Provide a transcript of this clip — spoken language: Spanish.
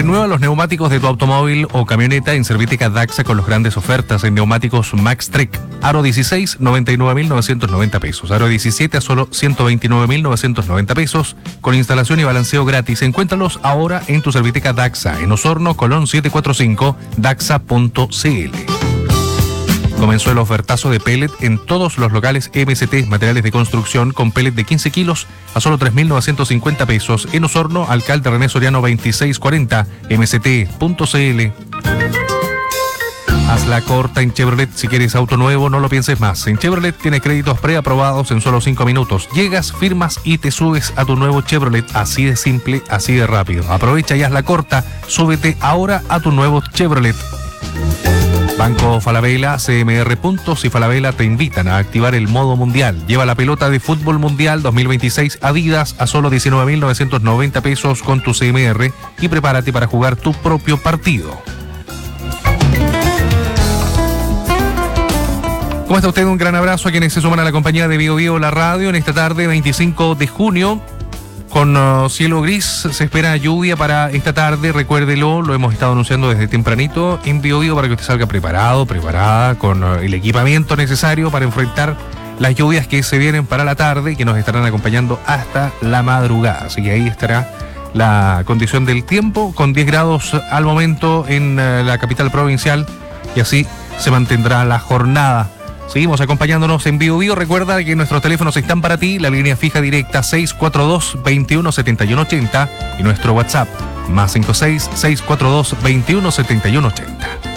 Renueva los neumáticos de tu automóvil o camioneta en Servitéca Daxa con las grandes ofertas en neumáticos Maxtrek. Aro 16, 99.990 pesos. Aro 17 a solo 129.990 pesos. Con instalación y balanceo gratis. Encuéntralos ahora en tu Servitéca Daxa, en Osorno, Colón 745, daxa.cl. Comenzó el ofertazo de pellet en todos los locales MST, materiales de construcción, con pellet de 15 kilos a solo 3.950 pesos. En Osorno, Alcalde René Soriano 2640, mst.cl. Haz la corta en Chevrolet. Si quieres auto nuevo, no lo pienses más. En Chevrolet tienes créditos preaprobados en solo 5 minutos. Llegas, firmas y te subes a tu nuevo Chevrolet. Así de simple, así de rápido. Aprovecha y haz la corta. Súbete ahora a tu nuevo Chevrolet. Banco Falabella, CMR Puntos y Falabella te invitan a activar el modo mundial. Lleva la pelota de Fútbol Mundial 2026 Adidas a solo 19.990 pesos con tu CMR y prepárate para jugar tu propio partido. ¿Cómo está usted? Un gran abrazo a quienes se suman a la compañía de Bio Bio, la radio, en esta tarde 25 de junio. Con cielo gris, se espera lluvia para esta tarde, recuérdelo, lo hemos estado anunciando desde tempranito en Bio Bio para que usted salga preparado, preparada, con el equipamiento necesario para enfrentar las lluvias que se vienen para la tarde y que nos estarán acompañando hasta la madrugada. Así que ahí estará la condición del tiempo, con 10 grados al momento en la capital provincial, y así se mantendrá la jornada. Seguimos acompañándonos en Bio Bio. Recuerda que nuestros teléfonos están para ti, la línea fija directa 642-217180 y nuestro WhatsApp +56 642 217180.